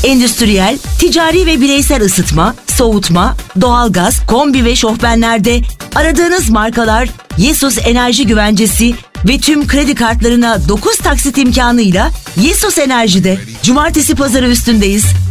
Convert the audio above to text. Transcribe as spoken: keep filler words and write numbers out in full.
Endüstriyel, ticari ve bireysel ısıtma, soğutma, doğalgaz, kombi ve şofbenlerde aradığınız markalar Yesus Enerji Güvencesi ve tüm kredi kartlarına dokuz taksit imkanıyla Yesus Enerji'de. Cumartesi pazarı üstündeyiz.